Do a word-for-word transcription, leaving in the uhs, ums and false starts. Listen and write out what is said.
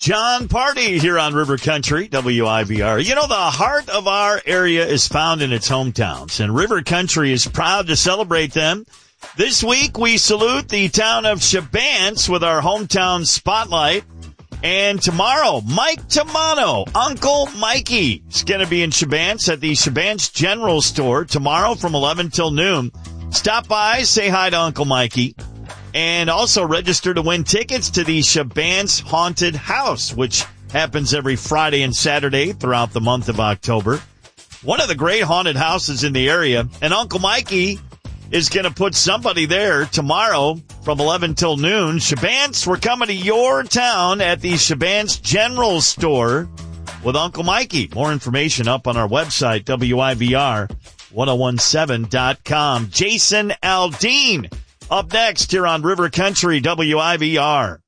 John Party here on River Country, W I B R. You know, the heart of our area is found in its hometowns, and River Country is proud to celebrate them. This week, we salute the town of Shabance with our hometown spotlight. And tomorrow, Mike Tamano, Uncle Mikey, is going to be in Shabance at the Shabance General Store tomorrow from eleven till noon. Stop by, say hi to Uncle Mikey, and also register to win tickets to the Shabance Haunted House, which happens every Friday and Saturday throughout the month of October. One of the great haunted houses in the area, and Uncle Mikey is going to put somebody there tomorrow from eleven till noon. Shabance, we're coming to your town at the Shabance General Store with Uncle Mikey. More information up on our website, W I B R ten seventeen dot com. Jason Aldean up next here on River Country, W I B R.